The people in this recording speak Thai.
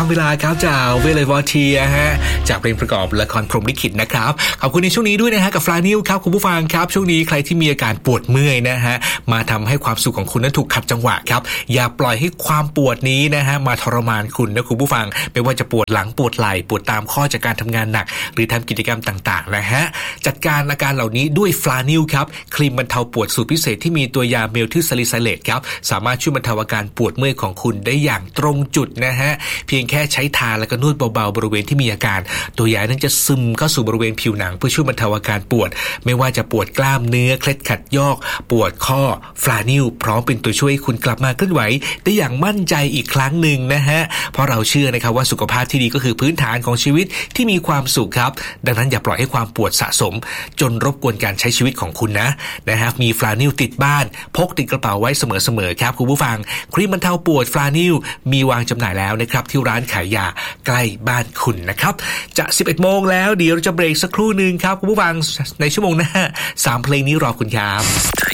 เวลาครับจากเวลวอเทียฮะจากเพลงประกอบละครพรหมลิขิตนะครับขอบคุณในช่วงนี้ด้วยนะฮะกับฟลานิลครับคุณผู้ฟังครับช่วงนี้ใครที่มีอาการปวดเมื่อยนะฮะมาทำให้ความสุขของคุณนั้นถูกขัดจังหวะครับอย่าปล่อยให้ความปวดนี้นะฮะมาทรมานคุณนะคุณผู้ฟังไม่ว่าจะปวดหลังปวดไหล่ปวดตามข้อจากการทำงานหนักหรือทำกิจกรรมต่างๆนะฮะจัดการอาการเหล่านี้ด้วยฟลานิลครับครีมบรรเทาปวดสูตรพิเศษที่มีตัวยาเมลทิลซาลิไซเลตครับสามารถช่วยบรรเทาอาการปวดเมื่อยของคุณได้อย่างตรงจุดนะฮะเพียงแค่ใช้ทาแล้วก็นวดเบาๆบริเวณที่มีอาการตัวยานั้นจะซึมเข้าสู่บริเวณผิวหนังเพื่อช่วยบรรเทาอาการปวดไม่ว่าจะปวดกล้ามเนื้อเคล็ดขัดยอกปวดข้อฟลานิลพร้อมเป็นตัวช่วยให้คุณกลับมาเคลื่อนไหวได้อย่างมั่นใจอีกครั้งหนึ่งนะฮะเพราะเราเชื่อนะครับว่าสุขภาพที่ดีก็คือพื้นฐานของชีวิตที่มีความสุขครับดังนั้นอย่าปล่อยให้ความปวดสะสมจนรบกวนการใช้ชีวิตของคุณนะฮะมีฟลานิลติดบ้านพกติดกระเป๋าไว้เสมอๆครับคุณผู้ฟังครีมบรรเทาปวดฟลานิลมีวางจำหน่ายแล้วนะครับที่ร้านขายยาใกล้บ้านคุณนะครับจะ 11 โมงแล้วเดี๋ยวเราจะเบรกสักครู่นึงครับคุณผู้ฟังในชั่วโมงหน้า3เพลงนี้รอคุณครับ